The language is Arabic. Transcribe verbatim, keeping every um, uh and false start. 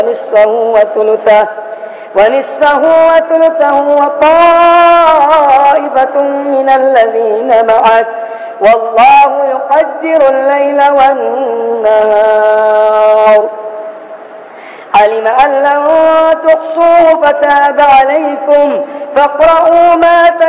ونصفه وثلثه ونصفه وثلثه وطائفة من الذين معك والله يقدر الليل والنهار علم أن لن تحصوه فتاب عليكم فاقرؤوا ما